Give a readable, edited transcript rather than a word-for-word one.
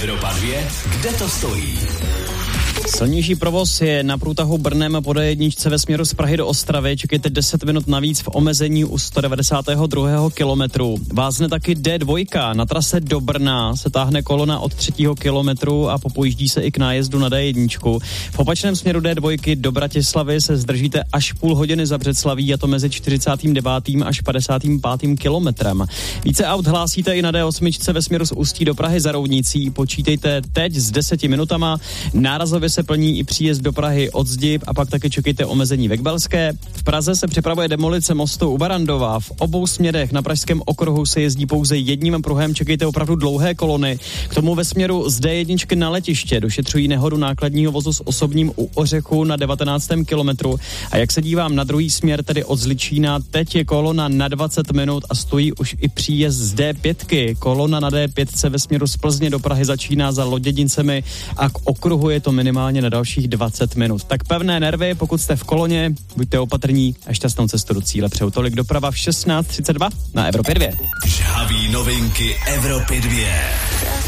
Evropa 2, kde to stojí? Silnější provoz je na průtahu Brnem po D1 ve směru z Prahy do Ostravy. Čekejte 10 minut navíc v omezení u 192. kilometru. Vázne taky D2. Na trase do Brna se táhne kolona od 3. kilometru a popojíždí se i k nájezdu na D1. V opačném směru D2 do Bratislavy se zdržíte až půl hodiny za Břeclaví, a to mezi 49. až 55. kilometrem. Více aut hlásíte i na D8 ve směru z Ústí do Prahy za Roudnicí. Počítejte teď s 10 minutama. Nárazově se plní i příjezd do Prahy od Zdib a pak taky čekejte omezení ve Kbelské. V Praze se připravuje demolice mostu u Barandova. V obou směrech na pražském okruhu se jezdí pouze jedním pruhem, čekejte opravdu dlouhé kolony. K tomu ve směru z D1 na letiště došetřují nehodu nákladního vozu s osobním u Ořechu na 19. kilometru. A jak se dívám na druhý směr, tedy od Zličína, teď je kolona na 20 minut a stojí už i příjezd z D5. Kolona na D5 ve směru z Plzně do Prahy začíná za Lodědicemi a k okruhu je to minimálně na dalších 20 minut. Tak pevné nervy, pokud jste v koloně, buďte opatrní a šťastnou cestu do cíle. Přeju tolik doprava v 16:32 na Evropě 2. Žhaví novinky Evropy 2.